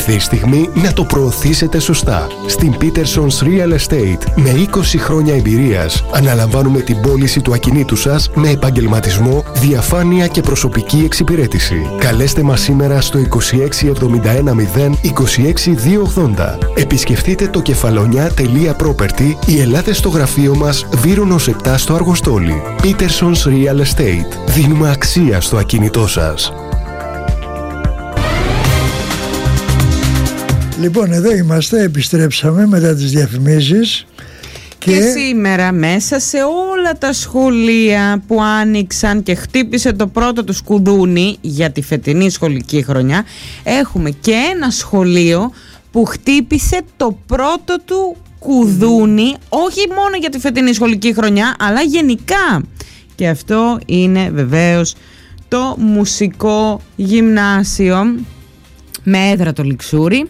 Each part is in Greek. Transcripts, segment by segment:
Ήρθε η στιγμή να το προωθήσετε σωστά. Στην Peterson's Real Estate, με 20 χρόνια εμπειρίας, αναλαμβάνουμε την πώληση του ακινήτου σας με επαγγελματισμό, διαφάνεια και προσωπική εξυπηρέτηση. Καλέστε μας σήμερα στο 26710 26280. Επισκεφτείτε το κεφαλονιά.property ή ελάτε στο γραφείο μας Βύρονος 7 στο Αργοστόλι. Peterson's Real Estate. Δίνουμε αξία στο ακίνητό σας. Λοιπόν, εδώ είμαστε, επιστρέψαμε μετά τις διαφημίσεις και σήμερα μέσα σε όλα τα σχολεία που άνοιξαν και χτύπησε το πρώτο του κουδούνι για τη φετινή σχολική χρονιά, έχουμε και ένα σχολείο που χτύπησε το πρώτο του κουδούνι, όχι μόνο για τη φετινή σχολική χρονιά, αλλά γενικά. Και αυτό είναι βεβαίως το Μουσικό Γυμνάσιο με έδρα το Λιξούρι,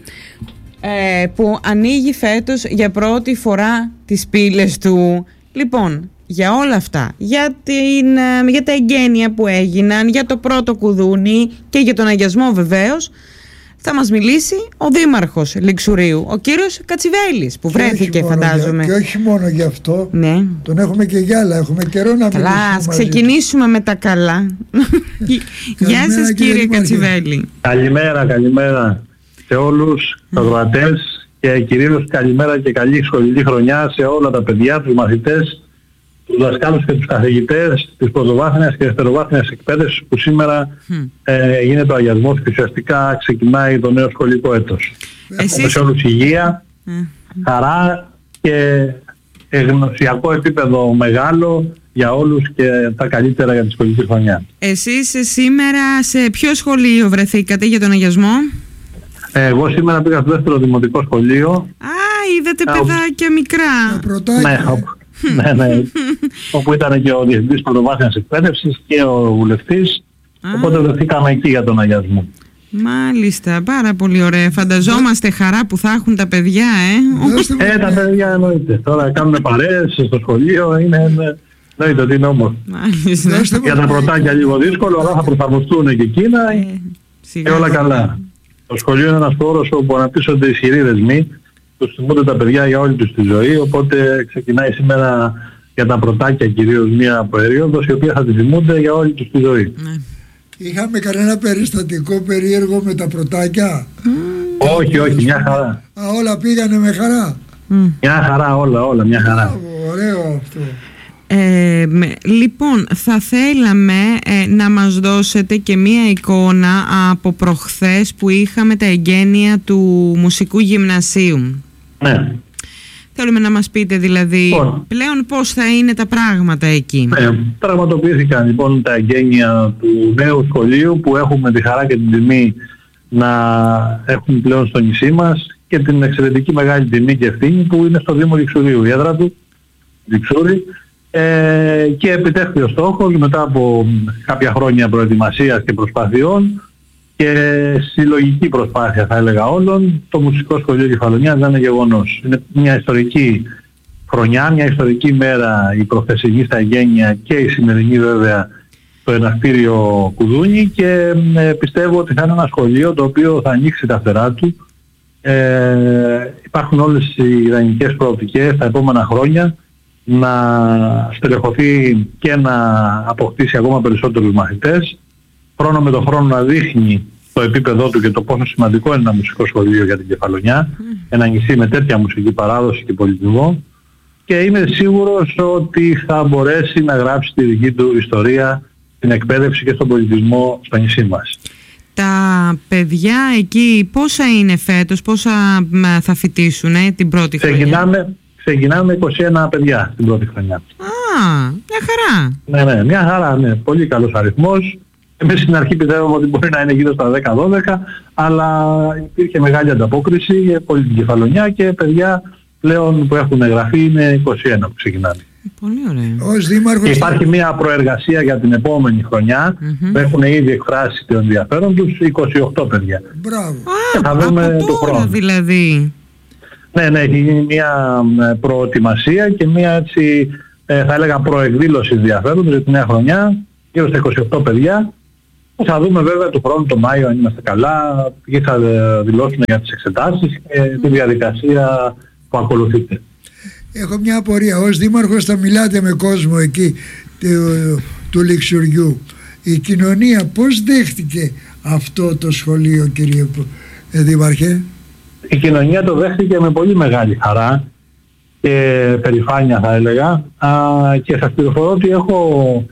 που ανοίγει φέτος για πρώτη φορά τις πύλες του. Λοιπόν, για όλα αυτά, για τα εγγένεια που έγιναν, για το πρώτο κουδούνι και για τον αγιασμό βεβαίως, θα μας μιλήσει ο Δήμαρχος Λιξουρίου, ο κύριος Κατσιβέλης, που βρέθηκε φαντάζομαι. Και όχι μόνο γι' αυτό, ναι. Τον έχουμε και για άλλα, έχουμε καιρό να μιλήσουμε. Καλά, ας ξεκινήσουμε με τα καλά. Γεια σας κύριε Κατσιβέλη. Καλημέρα σε όλους τους ακροατές και κυρίως καλημέρα και καλή σχολική χρονιά σε όλα τα παιδιά, τους μαθητές, τους δασκάλους και τους καθηγητές της πρωτοβάθμιας και δευτεροβάθμιας εκπαίδευσης που σήμερα γίνεται ο αγιασμός και ουσιαστικά ξεκινάει το νέο σχολικό έτος. Έχουμε σε όλους υγεία, χαρά και γνωσιακό επίπεδο μεγάλο για όλους και τα καλύτερα για τη σχολική χρονιά. Εσείς σήμερα σε ποιο σχολείο βρεθήκατε για τον αγιασμό? Εγώ σήμερα πήγα στο δεύτερο δημοτικό σχολείο. Α, είδατε παιδάκια μικρά. Ναι. Όπου ήταν και ο Διευθυντής Πρωτοβάθμιας Εκπαίδευσης και ο Βουλευτής. Οπότε βρεθήκαμε εκεί για τον αγιασμό. Μάλιστα, πάρα πολύ ωραία. Φανταζόμαστε χαρά που θα έχουν τα παιδιά, τα παιδιά εννοείται. Τώρα κάνουν παρέες στο σχολείο, εννοείται ότι είναι όμορφο. Για τα πρωτάκια λίγο δύσκολο, αλλά θα προσαρμοστούν και εκείνα και όλα καλά. Το σχολείο είναι ένας χώρος όπου αναπτύσσονται ισχυροί δεσμοί, τους θυμούνται τα παιδιά για όλη τους τη ζωή, οπότε ξεκινάει σήμερα για τα πρωτάκια κυρίως μια περίοδος η οποία θα τη θυμούνται για όλη τους τη ζωή. Είχαμε κανένα περιστατικό περίεργο με τα πρωτάκια? Όχι, μια χαρά. Όλα πήγανε με χαρά? Μια χαρά, όλα, μια χαρά. Ωραίο αυτό. Λοιπόν, θα θέλαμε να μας δώσετε και μία εικόνα από προχθές που είχαμε τα εγγένεια του Μουσικού Γυμνασίου. Ναι. Θέλουμε να μας πείτε δηλαδή πλέον πώς θα είναι τα πράγματα εκεί. Πραγματοποιήθηκαν λοιπόν τα εγγένεια του νέου σχολείου που έχουμε τη χαρά και την τιμή να έχουμε πλέον στο νησί μας και την εξαιρετική μεγάλη τιμή και ευθύνη που είναι στο Δήμο Λιξουρίου, η έδρα του Λιξούρι. Και επιτεύχθη ο στόχος μετά από κάποια χρόνια προετοιμασίας και προσπαθειών και συλλογική προσπάθεια θα έλεγα όλων, το Μουσικό Σχολείο Κεφαλονιάς είναι γεγονός. Είναι μια ιστορική χρονιά, μια ιστορική μέρα η προχθεσινή στα εγγένεια και η σημερινή βέβαια το εναστήριο κουδούνι και πιστεύω ότι θα είναι ένα σχολείο το οποίο θα ανοίξει τα φτερά του. Υπάρχουν όλες οι ιδανικές προοπτικές τα επόμενα χρόνια να στελεχωθεί και να αποκτήσει ακόμα περισσότερους μαθητές, χρόνο με τον χρόνο να δείχνει το επίπεδό του και το πόσο σημαντικό είναι ένα μουσικό σχολείο για την Κεφαλονιά, ένα νησί με τέτοια μουσική παράδοση και πολιτισμό, και είμαι σίγουρος ότι θα μπορέσει να γράψει τη δική του ιστορία στην εκπαίδευση και στον πολιτισμό στο νησί μας. Τα παιδιά εκεί πόσα είναι φέτος, πόσα θα φοιτήσουν την πρώτη χρονιά? Ξεκινάμε 21 παιδιά την πρώτη χρονιά. Μια χαρά. Ναι, μια χαρά, ναι. Πολύ καλός αριθμός. Εμείς στην αρχή πιστεύαμε ότι μπορεί να είναι γύρω στα 10-12, αλλά υπήρχε μεγάλη ανταπόκριση από την Κεφαλονιά και παιδιά πλέον που έχουν εγγραφεί είναι 21 που ξεκινάνε. Πολύ ωραία. Ως Δήμαρχος... Και υπάρχει μια προεργασία για την επόμενη χρονιά που έχουν ήδη εκφράσει το ενδιαφέρον τους 28 παιδιά. Μπράβο. Και θα δούμε το χρόνο. Δηλαδή. Ναι, έχει γίνει μια προετοιμασία και μια έτσι θα έλεγα προεκδήλωση ενδιαφέροντος για τη νέα χρονιά, γύρω στα 28 παιδιά, Θα δούμε βέβαια του χρόνου το Μάιο αν είμαστε καλά, ποιοι θα δηλώσουν για τις εξετάσεις και τη διαδικασία που ακολουθείται. Έχω μια απορία. Ως δήμαρχος θα μιλάτε με κόσμο εκεί του Λιξουριού. Η κοινωνία πώς δέχτηκε αυτό το σχολείο, κύριε Δήμαρχε? Η κοινωνία το δέχτηκε με πολύ μεγάλη χαρά και περηφάνεια θα έλεγα, και σας πληροφορώ ότι έχω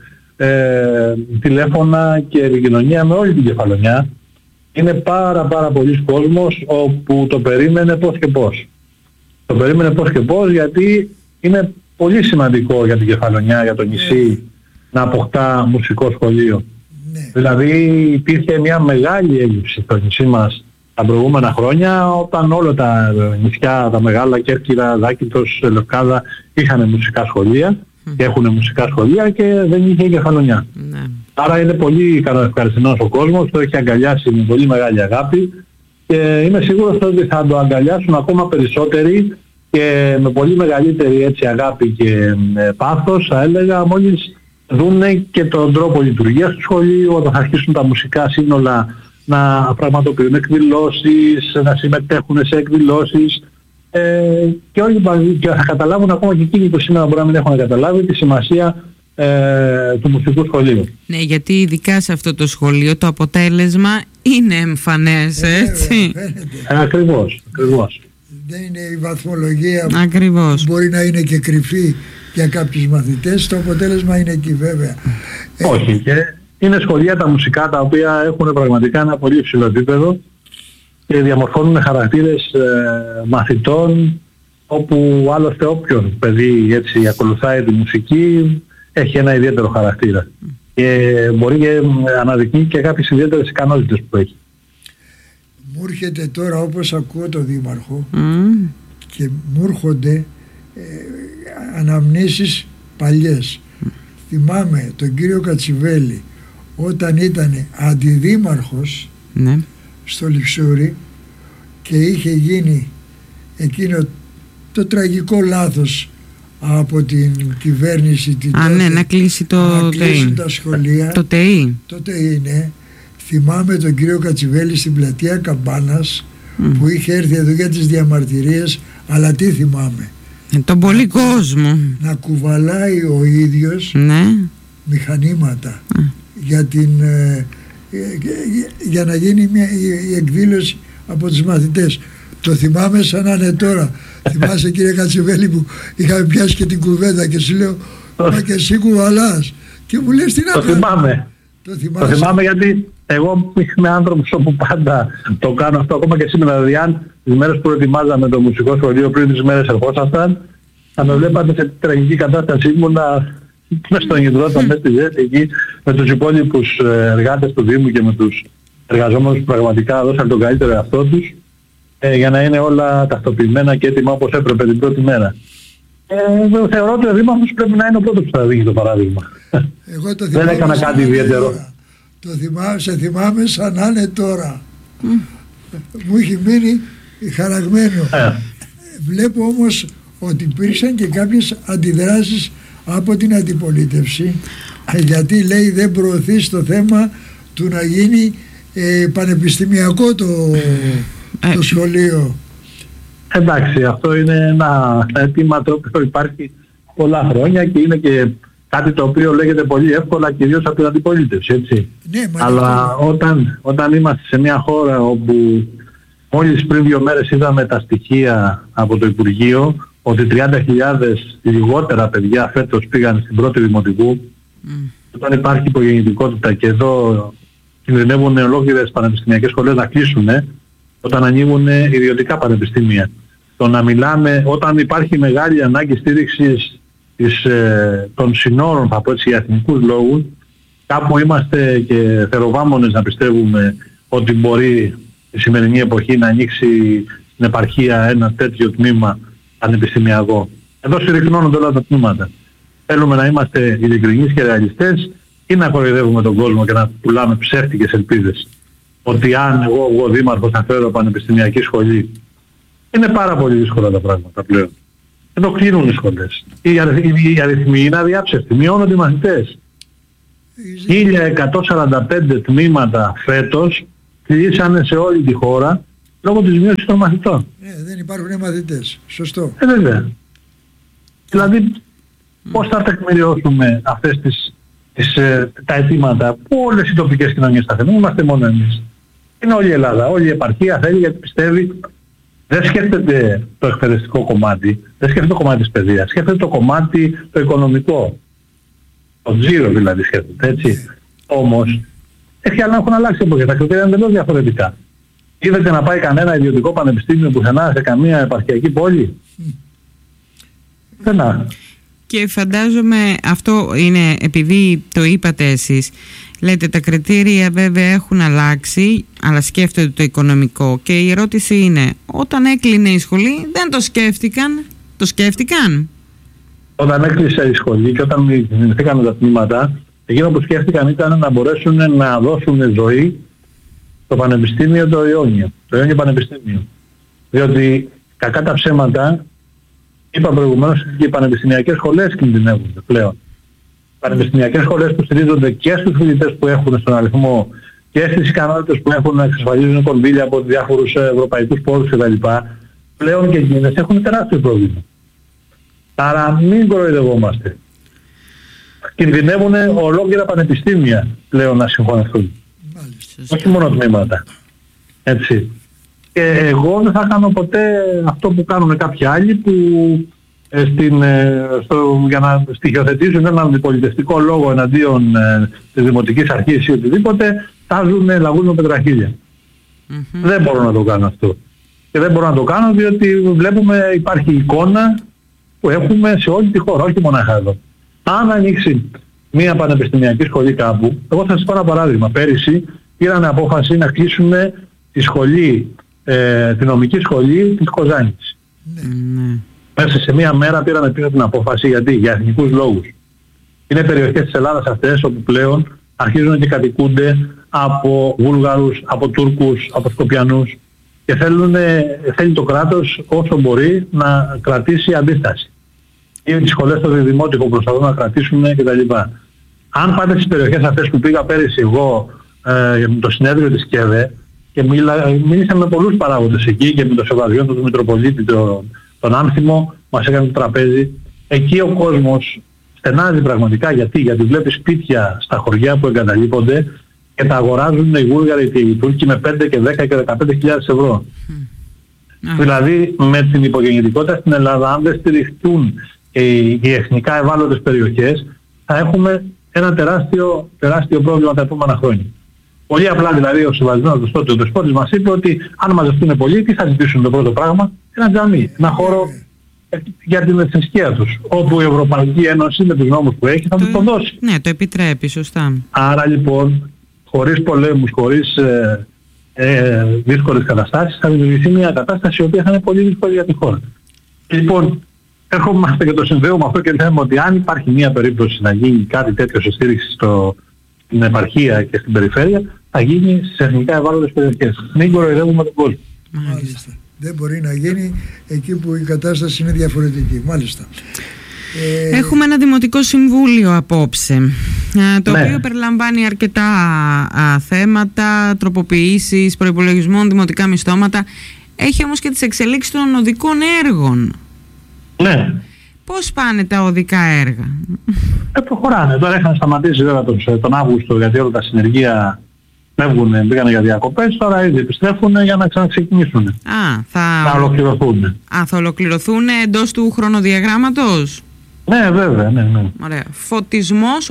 τηλέφωνα και επικοινωνία με όλη την Κεφαλονιά. Είναι πάρα πολλής κόσμος όπου το περίμενε πώς και πώς. Το περίμενε πώς και πώς, γιατί είναι πολύ σημαντικό για την Κεφαλονιά, για το νησί, να αποκτά μουσικό σχολείο. Δηλαδή υπήρχε μια μεγάλη έλλειψη στο νησί μας τα προηγούμενα χρόνια, όταν όλα τα νησιά, τα μεγάλα, Κέρκυρα, Δάκητος, Λευκάδα, είχαν μουσικά σχολεία και έχουν μουσικά σχολεία και δεν είχε Κεφαλονιά. Άρα είναι πολύ ευχαριστημένος ο κόσμος, το έχει αγκαλιάσει με πολύ μεγάλη αγάπη και είμαι σίγουρος ότι θα το αγκαλιάσουν ακόμα περισσότεροι και με πολύ μεγαλύτερη έτσι αγάπη και πάθος, θα έλεγα, μόλις δούνε και τον τρόπο λειτουργίας του σχολείου, όταν θα αρχίσουν τα μουσικά σύνολα να πραγματοποιούν εκδηλώσεις, να συμμετέχουν σε εκδηλώσεις, και όλοι και θα καταλάβουν ακόμα και εκείνοι που σήμερα μπορεί να μην έχουν καταλάβει τη σημασία του μουσικού σχολείου. Ναι, γιατί ειδικά σε αυτό το σχολείο το αποτέλεσμα είναι εμφανές, έτσι. Ακριβώς. Δεν είναι η βαθμολογία Ακριβώς. που μπορεί να είναι και κρυφή για κάποιους μαθητές, το αποτέλεσμα είναι εκεί βέβαια. Όχι, και είναι σχολεία τα μουσικά τα οποία έχουν πραγματικά ένα πολύ υψηλό επίπεδο και διαμορφώνουν χαρακτήρες μαθητών, όπου άλλωστε όποιον παιδί έτσι ακολουθάει τη μουσική έχει ένα ιδιαίτερο χαρακτήρα και μπορεί και αναδεικνύει και κάποιες ιδιαίτερες ικανότητες που έχει. Μου έρχεται τώρα, όπως ακούω τον Δήμαρχο, και μου έρχονται αναμνήσεις παλιές. Θυμάμαι τον κύριο Κατσιβέλη όταν ήταν αντιδήμαρχος στο Λιξούρι και είχε γίνει εκείνο το τραγικό λάθος από την κυβέρνηση την τότε, να κλείσει τα σχολεία. Το ΤΕΗ. Τότε είναι. Θυμάμαι τον κύριο Κατσιβέλη στην πλατεία Καμπάνας που είχε έρθει εδώ για τις διαμαρτυρίες, αλλά τι θυμάμαι? Τον πολύ κόσμο. Να κουβαλάει ο ίδιος μηχανήματα για να γίνει η εκδήλωση από τους μαθητές. Το θυμάμαι σαν να είναι τώρα. Θυμάσαι, κύριε Κατσιβέλη, που είχαμε πιάσει και την κουβέντα και σου λέω «Μα και εσύ κουβαλάς» και μου λες τι να κάνω. Το θυμάμαι γιατί εγώ είμαι άνθρωπος όπου πάντα το κάνω αυτό, ακόμα και σήμερα. Δηλαδή αν τις μέρες που ετοιμάζαμε το μουσικό σχολείο πριν τις μέρες ερχόσασταν, θα με βλέπατε σε τραγική κατάσταση μου μες στον υδρότα, μες στη ζέστη εκεί, με τους υπόλοιπους εργάτες του Δήμου και με τους εργαζόμενους που πραγματικά δώσαν τον καλύτερο εαυτό τους, για να είναι όλα τακτοποιημένα και έτοιμα όπως έπρεπε την πρώτη μέρα. Θεωρώ ότι ο Δήμαρχος πρέπει να είναι ο πρώτος που θα δείχνει το παράδειγμα. Δεν έκανα κάτι ιδιαίτερο. Σε θυμάμαι σαν να είναι τώρα. Μου έχει μείνει χαραγμένο. Βλέπω όμως ότι υπήρξαν και κάποιες αντιδράσεις από την αντιπολίτευση, γιατί λέει δεν προωθεί στο θέμα του να γίνει πανεπιστημιακό το σχολείο. Εντάξει, αυτό είναι ένα αίτημα το οποίο υπάρχει πολλά χρόνια και είναι και κάτι το οποίο λέγεται πολύ εύκολα κυρίως από την αντιπολίτευση, έτσι. Αλλά όταν είμαστε σε μια χώρα όπου μόλις πριν 2 μέρες είδαμε τα στοιχεία από το Υπουργείο ότι 30.000 λιγότερα παιδιά φέτος πήγαν στην πρώτη δημοτικού, όταν υπάρχει υπογεννητικότητα και εδώ κινδυνεύουν ολόκληρες πανεπιστημιακές σχολές να κλείσουν, όταν ανοίγουν ιδιωτικά πανεπιστήμια. Το να μιλάμε όταν υπάρχει μεγάλη ανάγκη στήριξης των συνόρων, θα πω έτσι, για εθνικούς λόγους, κάπου είμαστε και θεροβάμονες να πιστεύουμε ότι μπορεί η σημερινή εποχή να ανοίξει στην επαρχία ένα τέτοιο τμήμα πανεπιστημιακό. Εδώ συρρυκνώνονται όλα τα τμήματα. Θέλουμε να είμαστε ειλικρινείς και ρεαλιστές ή να κοροϊδεύουμε τον κόσμο και να πουλάμε ψεύτικες ελπίδες ότι αν εγώ δήμαρχος θα φέρω πανεπιστημιακή σχολή? Είναι πάρα πολύ δύσκολα τα πράγματα πλέον. Εδώ κλείνουν οι σχολές. Οι αριθμοί είναι αδιάψευτοι, μειώνονται οι μαθητές. 1.145 τμήματα φέτος κλείσανε σε όλη τη χώρα λόγω της μείωσης των μαθητών. Δεν υπάρχουν μαθητές. Σωστό. Βέβαια. Δηλαδή πώς θα τεκμηριώσουμε αυτές τα αιτήματα που όλες οι τοπικές κοινωνίες θα θέλουν, είμαστε μόνο εμείς. Είναι όλη η Ελλάδα, όλη η επαρχία θέλει, γιατί πιστεύει, δεν σκέφτεται το εκπαιδευτικό κομμάτι, δεν σκέφτεται το κομμάτι της παιδείας, σκέφτεται το κομμάτι το οικονομικό. Το τζίρο δηλαδή σκέφτεται, έτσι. Όμως, έχουν αλλάξει εποχές, τα κριτήρια είναι εντελώς διαφορετικά. Είδατε να πάει κανένα ιδιωτικό πανεπιστήμιο πουθενά σε καμία επαρχιακή πόλη? Δεν. Και φαντάζομαι αυτό είναι επειδή το είπατε εσείς. Λέτε τα κριτήρια βέβαια έχουν αλλάξει, αλλά σκέφτονται το οικονομικό. Και η ερώτηση είναι, όταν έκλεινε η σχολή δεν το σκέφτηκαν? Το σκέφτηκαν? Όταν έκλεισε η σχολή και όταν δημιουργήθηκαν τα τμήματα, εκείνο που σκέφτηκαν ήταν να μπορέσουν να δώσουν ζωή στο Πανεπιστήμιο το Ιόνιο Πανεπιστήμιο. Διότι κακά τα ψέματα, είπα προηγουμένως, και οι πανεπιστημιακές σχολές κινδυνεύουν πλέον. Οι πανεπιστημιακές σχολές που στηρίζονται και στους φοιτητές που έχουν στον αριθμό και στις ικανότητες που έχουν να εξασφαλίζουν κονδύλια από διάφορους ευρωπαϊκούς πόρους κτλ. Πλέον και εκείνες έχουν τεράστιο πρόβλημα. Άρα μην κοροϊδευόμαστε. Κινδυνεύουν ολόκληρα πανεπιστήμια πλέον να συγχωνευτούν. Όχι μόνο τμήματα. Έτσι. Και εγώ δεν θα κάνω ποτέ αυτό που κάνουν κάποιοι άλλοι που για να στοιχειοθετήσουν έναν αντιπολιτευτικό λόγο εναντίον της Δημοτικής Αρχής ή οτιδήποτε, τάζουν λαγούς με πετραχίλια. Δεν μπορώ να το κάνω αυτό. Και δεν μπορώ να το κάνω διότι βλέπουμε υπάρχει εικόνα που έχουμε σε όλη τη χώρα, όχι μονάχα εδώ. Αν ανοίξει μια πανεπιστημιακή σχολή κάπου, εγώ θα σας πω ένα παράδειγμα. Πέρυσι πήραν απόφαση να κλείσουν τη σχολή, τη νομική σχολή της Κοζάνης. Μέσα σε μία μέρα πήραν πίσω την απόφαση. Γιατί? Για εθνικούς λόγους. Είναι περιοχές της Ελλάδας αυτές όπου πλέον αρχίζουν και κατοικούνται από Βούλγαρους, από Τούρκους, από Σκοπιανούς και θέλει το κράτος όσο μπορεί να κρατήσει αντίσταση. Ή τις σχολές στο Δημότικο προσπαθούν να κρατήσουν κτλ. Αν πάτε στις περιοχές αυτές που πήγα πέρυσι εγώ με το συνέδριο της ΚΕΔΕ και μίλησα με πολλούς παράγοντες εκεί και με τον Σεβαδιόν, τον Μητροπολίτη, τον Άνθιμο, μας έκανε το τραπέζι. Εκεί ο κόσμος στενάζει πραγματικά. Γιατί βλέπει σπίτια στα χωριά που εγκαταλείπονται και τα αγοράζουν οι Βούλγαροι και οι Τούρκοι με 5 και 10 και 15.000 ευρώ. Δηλαδή με την υπογεννητικότητα στην Ελλάδα, αν δεν στηριχτούν οι εθνικά ευάλωτες περιοχές, θα έχουμε ένα τεράστιο πρόβλημα τα επόμενα χρόνια. Πολύ απλά δηλαδή ο Σεβασμένος τότε ο Δεσπότης μας είπε ότι αν μαζευτούν πολλοί, τι θα ζητήσουν το πρώτο πράγμα? Ένα τζαμί, ένα χώρο για την θρησκεία τους, όπου η Ευρωπαϊκή Ένωση με τους νόμους που έχει θα τους το δώσει. Ναι, το επιτρέπει, σωστά. Άρα λοιπόν, χωρίς πολέμους, χωρίς δύσκολες καταστάσεις, θα δημιουργηθεί μια κατάσταση η οποία θα είναι πολύ δύσκολη για τη χώρα. Λοιπόν, έρχομαστε και το συνδέουμε αυτό και λέμε ότι αν υπάρχει μια περίπτωση να γίνει κάτι τέτοιο σε στήριξη στην επαρχία και στην περιφέρεια, θα γίνει στις εθνικά ευάλωτες περιοχές. Μην κοροϊδεύουμε τον κόσμο. Μάλιστα. Δεν μπορεί να γίνει εκεί που η κατάσταση είναι διαφορετική. Μάλιστα. Έχουμε ένα Δημοτικό Συμβούλιο απόψε, το οποίο περιλαμβάνει αρκετά θέματα, τροποποιήσεις, προϋπολογισμών, δημοτικά μισθώματα. Έχει όμως και τις εξελίξεις των οδικών έργων. Ναι. Πώς πάνε τα οδικά έργα? Προχωράνε. Τώρα είχαν σταματήσει βέβαια τον Αύγουστο, γιατί όλα τα συνεργεία πήγαν για διακοπές, τώρα ήδη επιστρέφουν για να ξαναξεκινήσουν. Θα ολοκληρωθούν. Θα ολοκληρωθούν εντός του χρονοδιαγράμματος? Ναι, βέβαια, ναι. Ωραία. Φωτισμός,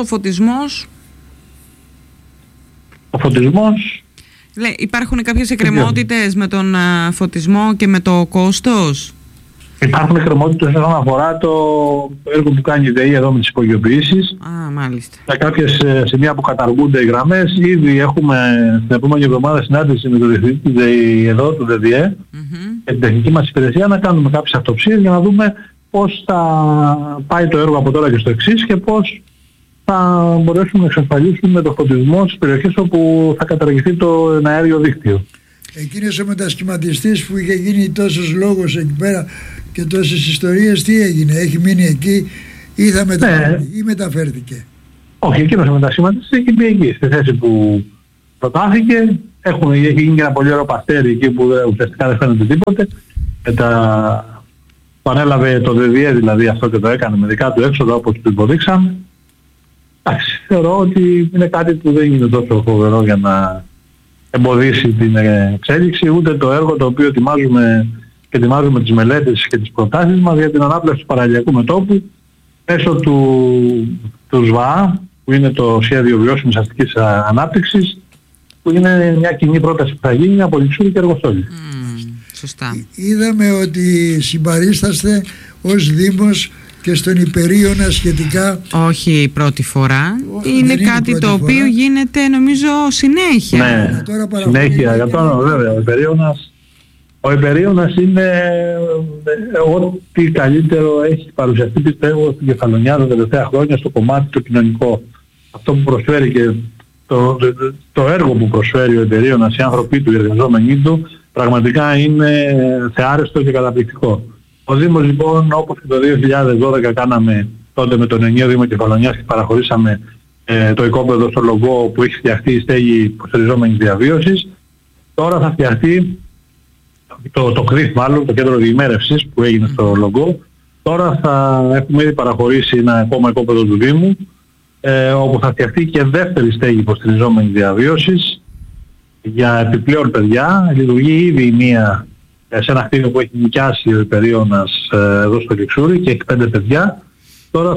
ο φωτισμός... Υπάρχουν κάποιες εκκρεμότητες με τον φωτισμό και με το κόστος? Υπάρχουν εκκρεμότητες όσον αφορά το έργο που κάνει η ΔΕΗ εδώ με τις υπογειοποιήσεις. Μάλιστα. Για κάποιες σημεία που καταργούνται οι γραμμές, ήδη έχουμε στην επόμενη εβδομάδα συνάντηση με τον διευθυντή του ΔΕΗ εδώ, του ΔΔΕ, και την τεχνική μας υπηρεσία, να κάνουμε κάποιες αυτοψίες για να δούμε πώς θα πάει το έργο από τώρα και στο εξής και πώς θα μπορέσουμε να εξασφαλίσουμε το φωτισμό στις περιοχές όπου θα καταργηθεί το αέριο δίκτυο. Εκείνος ο μετασχηματιστής που είχε γίνει τόσος λόγος εκεί πέρα και τόσες ιστορίες, τι έγινε? Έχει μείνει εκεί ή θα μεταφέρθηκε? Όχι, εκείνος ο μετασχηματιστής έχει μπει εκεί, στη θέση που προτάθηκε. Έχει γίνει και ένα πολύ ωραίο παστέρι εκεί που ουσιαστικά δεν φαίνεται τίποτε. Το ανέλαβε το ΔΔΕ δηλαδή αυτό και το έκανε με δικά του έξοδα όπως του υποδείξαμε. Εντάξει, θεωρώ ότι είναι κάτι που δεν είναι τόσο φοβερό για να εμποδίσει την εξέλιξη, ούτε το έργο το οποίο ετοιμάζουμε τις μελέτες και τις προτάσεις μας για την ανάπλαση του παραλιακού μετώπου μέσω του ΣΒΑ, που είναι το Σχέδιο Βιώσιμης Αστικής Ανάπτυξης, που είναι μια κοινή πρόταση που θα γίνει από Λιξούρη και Αργοστόλη. Σωστά. Είδαμε ότι συμπαρίσταστε ως Δήμος και στον Υπερίωνα σχετικά. Όχι η πρώτη φορά. Είναι κάτι το οποίο γίνεται νομίζω συνέχεια. Ναι, συνέχεια. Βέβαια, ο Υπερίωνας είναι ό,τι καλύτερο έχει παρουσιαστεί, πιστεύω, στην Κεφαλονιά τα τελευταία χρόνια στο κομμάτι το κοινωνικό. Αυτό που προσφέρει και το έργο που προσφέρει ο Υπερίωνας, οι άνθρωποι του, οι εργαζόμενοι του, πραγματικά είναι θεάρεστο και καταπληκτικό. Ο Δήμος λοιπόν, όπως και το 2012 κάναμε τότε με τον ενιαίο Δήμο Κεφαλονιάς και παραχωρήσαμε το οικόπεδο στο Λογκό που έχει φτιαχτεί η στέγη υποστηριζόμενης διαβίωσης, τώρα θα φτιαχτεί το ΚΔΙΦ μάλλον, το κέντρο διημέρευσης που έγινε στο Λογκό. Τώρα θα έχουμε ήδη παραχωρήσει ένα ακόμα οικόπεδο του Δήμου, όπου θα φτιαχτεί και δεύτερη στέγη υποστηριζόμενης διαβίωσης για επιπλέον παιδιά. Λειτουργεί ήδη η μία σε ένα κτίριο που έχει νοικιάσει ο Υπερίωνας εδώ στο Λιξούρι και έχει 5 παιδιά. Τώρα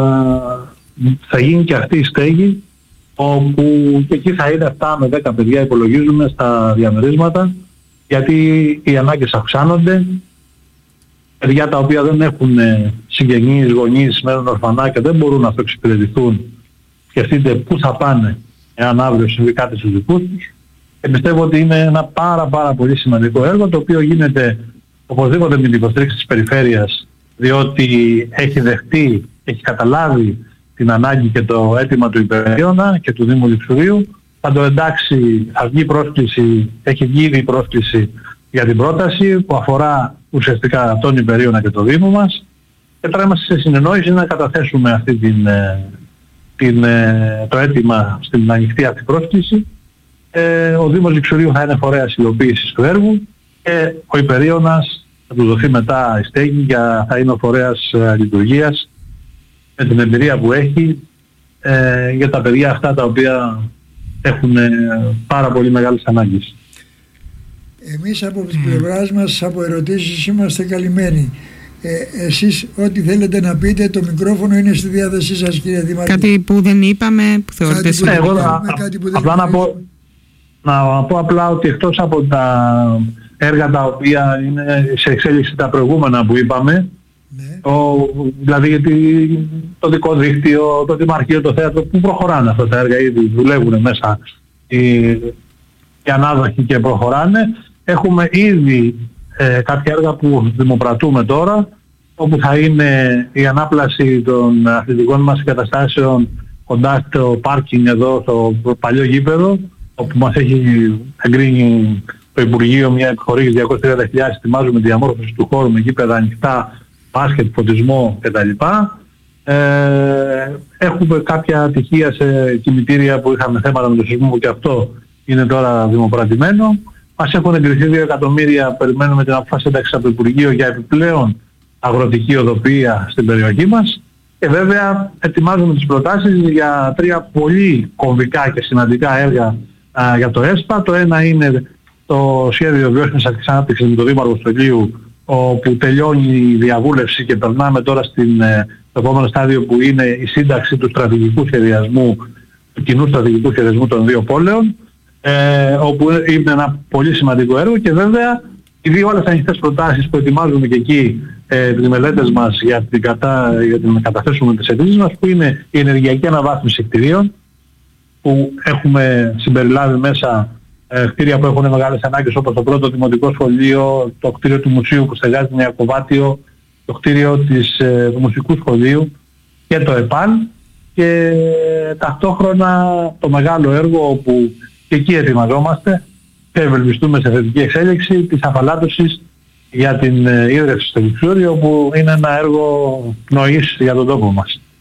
θα γίνει και αυτή η στέγη, όπου και εκεί θα είναι 7 με 10 παιδιά υπολογίζουμε στα διαμερίσματα, γιατί οι ανάγκες αυξάνονται. Παιδιά τα οποία δεν έχουν συγγενείς, γονείς, μένουν ορφανά και δεν μπορούν να αυτοεξυπηρετηθούν. Σκεφτείτε πού θα πάνε εάν αύριο συμβεί κάτι στους δικούς τους. Και πιστεύω ότι είναι ένα πάρα πολύ σημαντικό έργο, το οποίο γίνεται οπωσδήποτε με την υποστήριξη της περιφέρειας, διότι έχει καταλάβει την ανάγκη και το αίτημα του Υπερίωνα και του Δήμου Λιξουρίου. Θα το εντάξει, θα βγει πρόσκληση, έχει βγει ήδη πρόσκληση για την πρόταση που αφορά ουσιαστικά τον Υπερίωνα και το Δήμο μας, και τώρα είμαστε σε συνεννόηση να καταθέσουμε αυτή το αίτημα στην ανοιχτή αυτή πρόσκληση. Ο Δήμος Λιξουρίου θα είναι φορέας υλοποίησης του έργου και ο Υπερίωνας θα του δοθεί μετά η στέγη, θα είναι ο φορέας λειτουργίας με την εμπειρία που έχει για τα παιδιά αυτά τα οποία έχουν πάρα πολύ μεγάλες ανάγκες. Εμείς από τις πλευράς μας, από ερωτήσεις είμαστε καλυμμένοι. Εσείς ό,τι θέλετε να πείτε, το μικρόφωνο είναι στη διάθεσή σας, κύριε Δημαρχή. Κάτι που δεν είπαμε, που θεωρείτε σημαντικό. Να πω απλά ότι εκτός από τα έργα τα οποία είναι σε εξέλιξη τα προηγούμενα που είπαμε, ναι. Δηλαδή γιατί το δικό δίκτυο, το Δημαρχείο, το θέατρο που προχωράνε αυτά τα έργα, ήδη δουλεύουν μέσα οι ανάδοχοι και προχωράνε. Έχουμε ήδη κάποια έργα που δημοπρατούμε τώρα, όπου θα είναι η ανάπλαση των αθλητικών μας εγκαταστάσεων κοντά στο πάρκινγκ εδώ στο παλιό γήπεδο, όπου μας έχει εγκρίνει το Υπουργείο μια επιχορήγηση 230.000, ετοιμάζουμε τη διαμόρφωση του χώρου με γήπεδα ανοιχτά, μπάσκετ, φωτισμό κτλ. Έχουμε κάποια ατυχία σε κημητήρια που είχαμε θέματα με το σεισμό και αυτό είναι τώρα δημοπρατημένο. Μας έχουν εγκριθεί 2 εκατομμύρια, περιμένουμε την απόφαση ένταξης από το Υπουργείο για επιπλέον αγροτική οδοποιία στην περιοχή μας. Και βέβαια ετοιμάζουμε τις προτάσεις για 3 πολύ κομβικά και σημαντικά έργα για το ΕΣΠΑ. Το ένα είναι το Σχέδιο Βιώσιμης Αστικής Ανάπτυξης με το Δήμο Αργοστολίου, όπου τελειώνει η διαβούλευση και περνάμε τώρα στο επόμενο στάδιο που είναι η σύνταξη του στρατηγικού σχεδιασμού, του κοινού στρατηγικού σχεδιασμού των 2 πόλεων, όπου είναι ένα πολύ σημαντικό έργο. Και βέβαια οι 2 άλλες ανοιχτές προτάσεις που ετοιμάζουμε και εκεί τις μελέτες μας για την καταθέσουμε τις αιτήσεις μας, που είναι η ενεργειακή αναβάθμιση κτηρίων, που έχουμε συμπεριλάβει μέσα κτίρια που έχουν μεγάλες ανάγκες, όπως το πρώτο δημοτικό σχολείο, το κτίριο του μουσείου που στεγάζει μια κοβάτιο, το κτίριο του μουσικού σχολείου και το ΕΠΑΝ, και ταυτόχρονα το μεγάλο έργο όπου και εκεί ετοιμαζόμαστε και ευελπιστούμε σε θετική εξέλιξη της αφαλάτωσης για την ίδρυυση στο Λιξούρι, όπου είναι ένα έργο πνοής για τον τόπο μας.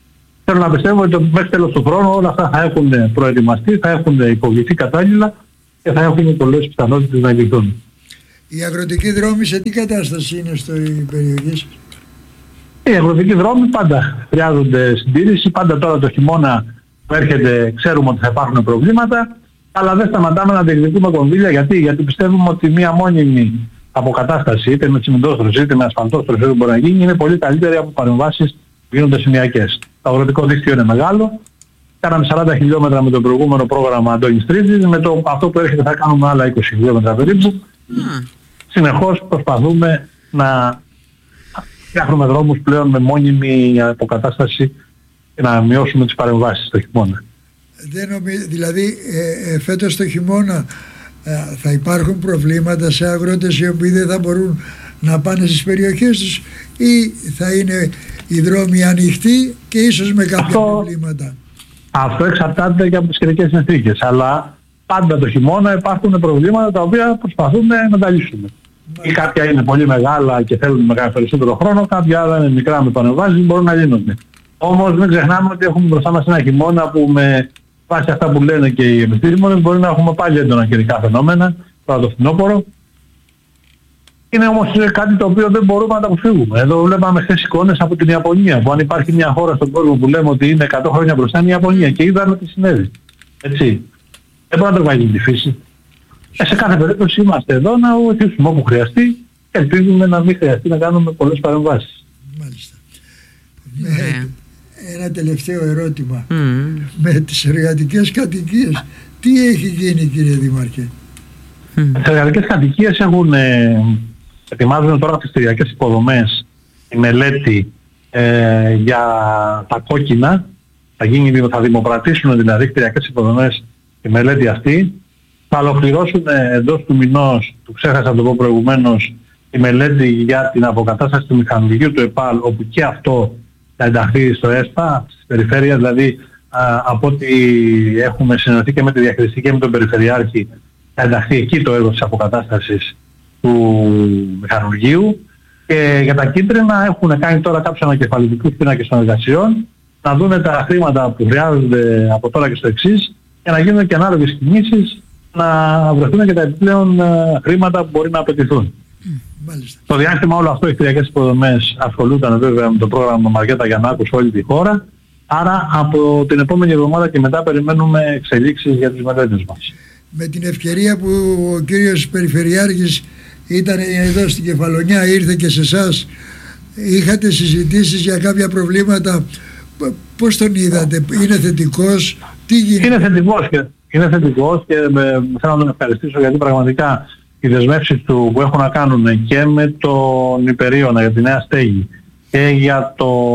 θέλω να πιστεύω ότι μέχρι τέλος του χρόνου όλα αυτά θα έχουν προετοιμαστεί, θα έχουν υποβληθεί κατάλληλα και θα έχουν πολλές πιθανότητες να λυθούν. Οι αγροτικοί δρόμοι σε τι κατάσταση είναι στην περιοχή σας? Οι αγροτικοί δρόμοι πάντα χρειάζονται συντήρηση, πάντα τώρα το χειμώνα που έρχεται ξέρουμε ότι θα υπάρχουν προβλήματα, αλλά δεν σταματάμε να διεκδικούμε κονδύλια. Γιατί πιστεύουμε ότι μία μόνιμη αποκατάσταση είτε με τσιμεντόστρωση είτε με ασφαλτόστρωση είτε μπορεί να γίνει είναι πολύ καλύτερη από παρεμβάσεις που γίνονται σημειακές. Το αγροτικό δίκτυο είναι μεγάλο. Κάναμε 40 χιλιόμετρα με το προηγούμενο πρόγραμμα Αντώνης Τρίτης, με αυτό που έρχεται θα κάνουμε άλλα 20 χιλιόμετρα περίπου. Συνεχώς προσπαθούμε να φτιάχνουμε δρόμους πλέον με μόνιμη αποκατάσταση και να μειώσουμε τις παρεμβάσεις στο χειμώνα. Δηλαδή φέτος το χειμώνα θα υπάρχουν προβλήματα σε αγρότες οι οποίοι δεν θα μπορούν να πάνε στις περιοχές τους, ή θα είναι οι δρόμοι ανοιχτοί και ίσως με κάποια προβλήματα? Αυτό εξαρτάται και από τις καιρικές συνθήκες, αλλά πάντα το χειμώνα υπάρχουν προβλήματα τα οποία προσπαθούμε να τα λύσουμε. Ή κάποια είναι πολύ μεγάλα και θέλουν περισσότερο χρόνο, κάποια άλλα είναι μικρά με πανεβάσεις μπορούν να λύνονται. Όμως μην ξεχνάμε ότι έχουμε μπροστά μας ένα χειμώνα που με βάση αυτά που λένε και οι επιστήμονες μπορεί να έχουμε πάλι έντονα καιρικά φαινόμενα, τώρα το φθινόπωρο. Είναι όμως κάτι το οποίο δεν μπορούμε να τα αποφύγουμε. Εδώ βλέπαμε χθες εικόνες από την Ιαπωνία, που αν υπάρχει μια χώρα στον κόσμο που λέμε ότι είναι 100 χρόνια μπροστά είναι η Ιαπωνία, και είδαμε τι συνέβη. Έτσι. Δεν μπορεί να το βγάλει τη φύση. Σε κάθε περίπτωση είμαστε εδώ να βοηθήσουμε όπου χρειαστεί και ελπίζουμε να μην χρειαστεί να κάνουμε πολλές παρεμβάσεις. Μάλιστα. Ένα τελευταίο ερώτημα. Με τις εργατικές κατοικίες τι έχει γίνει, κύριε Δήμαρχε? Τις εργατικές κατοικίες ετοιμάζουν τώρα τις κτηριακές υποδομές, η μελέτη για τα κόκκινα. Θα δημοπρατήσουν δηλαδή κτηριακές υποδομές η μελέτη αυτή. Θα ολοκληρώσουν εντός του μηνός, του ξέχασα να το πω προηγουμένως, η μελέτη για την αποκατάσταση του μηχανουργίου του ΕΠΑΛ, όπου και αυτό θα ενταχθεί στο ΕΣΠΑ, στις περιφέρειες, δηλαδή από ό,τι έχουμε συνεννοηθεί και με τη διαχειριστική και με τον Περιφερειάρχη, θα ενταχθεί εκεί το έργο της αποκατάστασης του μηχανουργίου. Και για τα κίτρινα έχουν κάνει τώρα κάποιους ανακεφαλαιωτικούς πίνακες των εργασιών, να δουν τα χρήματα που χρειάζονται από τώρα και στο εξής και να γίνουν και ανάλογες κινήσεις, να βρεθούν και τα επιπλέον χρήματα που μπορεί να απαιτηθούν. Μάλιστα. Στο διάστημα όλο αυτό οι κτηριακές υποδομές ασχολούνταν βέβαια με το πρόγραμμα Μαριέτα Γιαννάκου σε όλη τη χώρα. Άρα από την επόμενη εβδομάδα και μετά περιμένουμε εξελίξεις για τις μελέτες μας. Με την ευκαιρία που ο κύριος Περιφερειάρχης ήταν εδώ στην Κεφαλονιά, ήρθε και σε εσάς, είχατε συζητήσεις για κάποια προβλήματα? Πώς τον είδατε? Είναι θετικός? Τι γίνεται? Είναι θετικός και θέλω να τον ευχαριστήσω γιατί πραγματικά οι δεσμεύσεις του που έχουν να κάνουν και με τον Υπερίωνα για τη νέα στέγη και για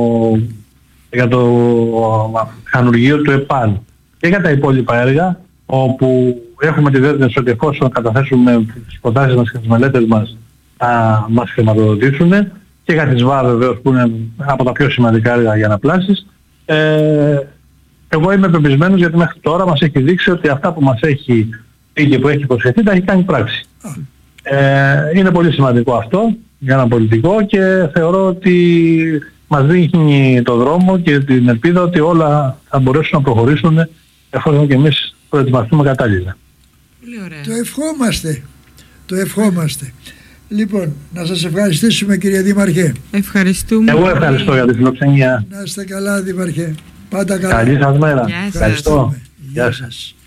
το μηχανουργείο του ΕΠΑΛ και για τα υπόλοιπα έργα, όπου έχουμε τη δέσμευση ότι εφόσον καταθέσουμε τις προτάσεις μας και τις μελέτες μας θα μας χρηματοδοτήσουν, και για τις ΒΑΡ βεβαίως που είναι από τα πιο σημαντικά έργα για αναπλάσεις. Εγώ είμαι πεπισμένος γιατί μέχρι τώρα μας έχει δείξει ότι αυτά που μας έχει πει και που έχει υποσχεθεί τα έχει κάνει πράξη. Είναι πολύ σημαντικό αυτό για ένα πολιτικό και θεωρώ ότι μας δείχνει το δρόμο και την ελπίδα ότι όλα θα μπορέσουν να προχωρήσουν εφόσον και εμείς προετοιμαστούμε κατάλληλα. Πολύ ωραία. Το ευχόμαστε. Λοιπόν, να σας ευχαριστήσουμε, κύριε Δήμαρχε. Ευχαριστούμε. Εγώ ευχαριστώ για τη φιλοξενία. Να είστε καλά, Δήμαρχε. Πάντα καλά. Καλή σας μέρα. Γεια σας. Ευχαριστώ. Γεια σας.